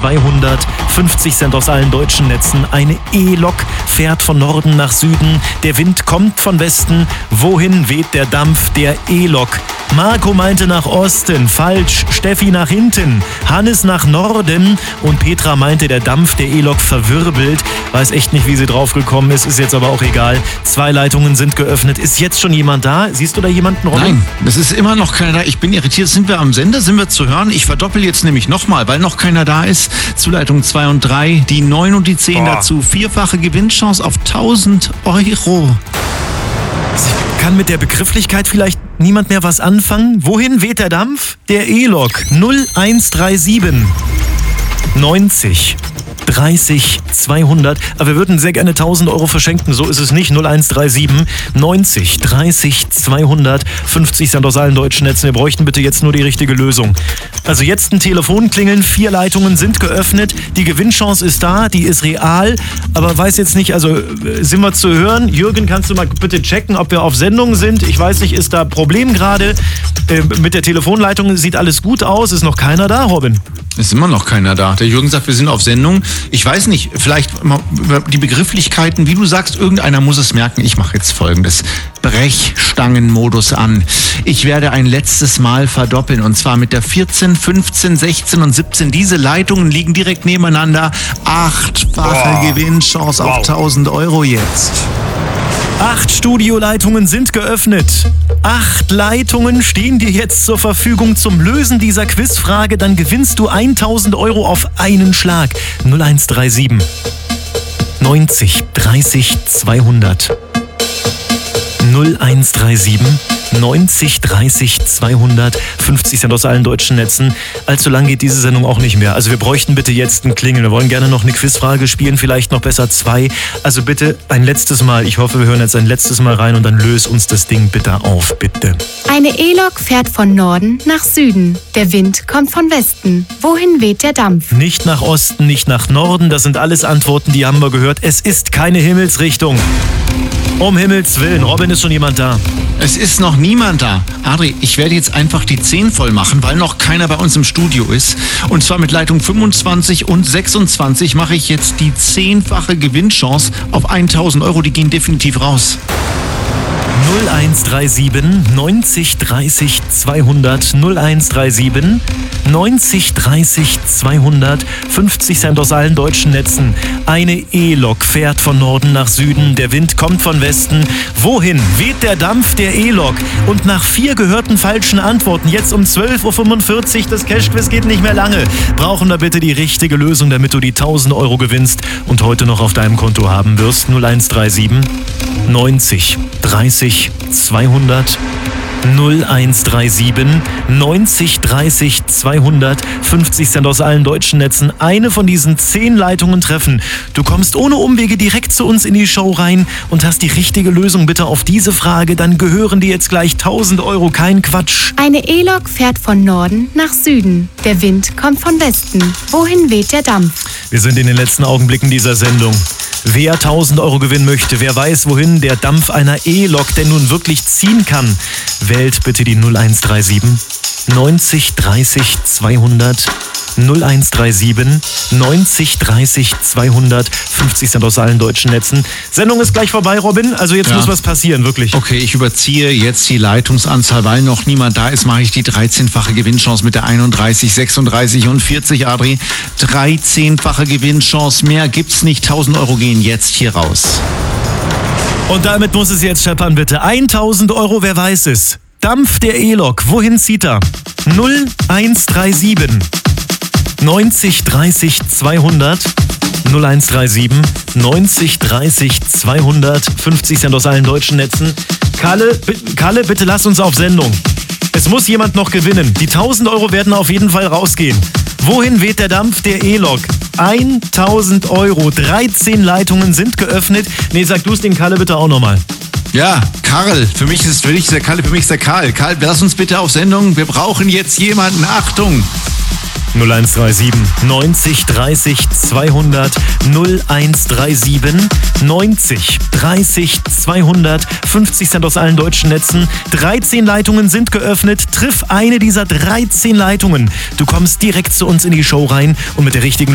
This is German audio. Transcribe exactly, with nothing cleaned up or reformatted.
zweihundert, fünfzig Cent aus allen deutschen Netzen. Eine E-Lok fährt von Norden nach Süden. Der Wind kommt von Westen. Wohin weht der Dampf der E-Lok? Marco meinte nach Osten. Falsch. Steffi nach hinten. Hannes nach Norden. Und Petra meinte, der Dampf der E-Lok verwirbelt. Weiß echt nicht, wie sie drauf gekommen ist. Ist jetzt aber auch egal. Zwei Leitungen sind geöffnet. Ist jetzt schon jemand da? Siehst du da jemanden, Robin? Nein, es ist immer noch keiner da. Ich bin irritiert. Sind wir am Sender? Sind wir zu hören? Ich verdoppel jetzt nämlich nochmal, weil noch keiner da ist. Zuleitung zwei und drei, die neun und die zehn Boah. dazu. Vierfache Gewinnchance auf tausend Euro. Kann mit der Begrifflichkeit vielleicht niemand mehr was anfangen? Wohin weht der Dampf? Der E-Lok null eins drei sieben neunzig dreißig zweihundert. Aber wir würden sehr gerne tausend Euro verschenken. So ist es nicht. null eins drei sieben neunzig dreißig zweihundert. fünfzig Cent aus allen deutschen Netzen. Wir bräuchten bitte jetzt nur die richtige Lösung. Also jetzt ein Telefon klingeln. Vier Leitungen sind geöffnet. Die Gewinnchance ist da. Die ist real. Aber weiß jetzt nicht, also sind wir zu hören? Jürgen, kannst du mal bitte checken, ob wir auf Sendung sind? Ich weiß nicht, ist da Problem gerade? Äh, mit der Telefonleitung sieht alles gut aus. Ist noch keiner da, Robin? Ist immer noch keiner da. Der Jürgen sagt, wir sind auf Sendung. Ich weiß nicht, vielleicht mal über die Begrifflichkeiten, wie du sagst, irgendeiner muss es merken. Ich mache jetzt Folgendes. Brechstangenmodus an. Ich werde ein letztes Mal verdoppeln und zwar mit der vierzehn, fünfzehn, sechzehn und siebzehn. Diese Leitungen liegen direkt nebeneinander. Achtfache Boah. Gewinnchance Wow. auf tausend Euro jetzt. Acht Studioleitungen sind geöffnet. Acht Leitungen stehen dir jetzt zur Verfügung zum Lösen dieser Quizfrage. Dann gewinnst du tausend Euro auf einen Schlag. null eins drei sieben neunzig dreißig zweihundert. null eins drei sieben neunzig dreißig zweihundert. fünfzig Cent aus allen deutschen Netzen. Allzu lang geht diese Sendung auch nicht mehr. Also wir bräuchten bitte jetzt ein Klingeln. Wir wollen gerne noch eine Quizfrage spielen, vielleicht noch besser zwei. Also bitte ein letztes Mal. Ich hoffe, wir hören jetzt ein letztes Mal rein und dann löst uns das Ding bitte auf, bitte. Eine E-Lok fährt von Norden nach Süden. Der Wind kommt von Westen. Wohin weht der Dampf? Nicht nach Osten, nicht nach Norden. Das sind alles Antworten, die haben wir gehört. Es ist keine Himmelsrichtung. Um Himmels Willen. Robin, ist schon jemand da? Es ist noch niemand da. Adri, ich werde jetzt einfach die zehn voll machen, weil noch keiner bei uns im Studio ist. Und zwar mit Leitung fünfundzwanzig und sechsundzwanzig mache ich jetzt die zehnfache Gewinnchance auf tausend Euro. Die gehen definitiv raus. null eins drei sieben neunzig dreißig zweihundert. null eins drei sieben neunzig dreißig zweihundert. fünfzig Cent aus allen deutschen Netzen. Eine E-Lok fährt von Norden nach Süden. Der Wind kommt von Westen. Wohin weht der Dampf der E-Lok? Und nach vier gehörten falschen Antworten, jetzt um zwölf Uhr fünfundvierzig, das Cash-Quiz geht nicht mehr lange, brauchen wir bitte die richtige Lösung, damit du die tausend Euro gewinnst und heute noch auf deinem Konto haben wirst. null eins drei sieben neunzig dreißig zweihundert. null eins drei sieben neunzig dreißig zweihundert. fünfzig Cent aus allen deutschen Netzen. Eine von diesen zehn Leitungen treffen. Du kommst ohne Umwege direkt zu uns in die Show rein und hast die richtige Lösung bitte auf diese Frage. Dann gehören dir jetzt gleich tausend Euro. Kein Quatsch. Eine E-Lok fährt von Norden nach Süden. Der Wind kommt von Westen. Wohin weht der Dampf? Wir sind in den letzten Augenblicken dieser Sendung. Wer tausend Euro gewinnen möchte, wer weiß, wohin der Dampf einer E-Lok denn nun wirklich ziehen kann, wählt bitte die null eins drei sieben neunzig dreißig zweihundert. null eins drei sieben neunzig dreißig zweihundert. fünfzig Cent aus allen deutschen Netzen. Sendung ist gleich vorbei, Robin. Also jetzt Ja. muss was passieren, wirklich. Okay, ich überziehe jetzt die Leitungsanzahl, weil noch niemand da ist, mache ich die dreizehnfache Gewinnchance mit der einunddreißig, sechsunddreißig und vierzig, Adri. dreizehnfache Gewinnchance, mehr gibt's nicht. tausend Euro gehen jetzt hier raus. Und damit muss es jetzt scheppern, bitte. tausend Euro, wer weiß es. Dampf der E-Lok, wohin zieht er? null eins drei sieben neunzig dreißig zweihundert. null eins drei sieben neunzig dreißig zweihundert. fünfzig Cent aus allen deutschen Netzen. Kalle, bi- Kalle, bitte lass uns auf Sendung. Es muss jemand noch gewinnen. Die tausend Euro werden auf jeden Fall rausgehen. Wohin weht der Dampf der E-Lok? tausend Euro. dreizehn Leitungen sind geöffnet. Nee, sag du es den Kalle bitte auch nochmal. Ja, Karl, für mich ist für dich ist der Kalle, für mich ist der Karl. Karl, lass uns bitte auf Sendung. Wir brauchen jetzt jemanden. Achtung! null eins drei sieben neunzig dreißig zweihundert. null eins drei sieben neunzig dreißig zweihundert. fünfzig Cent aus allen deutschen Netzen. dreizehn Leitungen sind geöffnet. Triff eine dieser dreizehn Leitungen. Du kommst direkt zu uns in die Show rein und mit der richtigen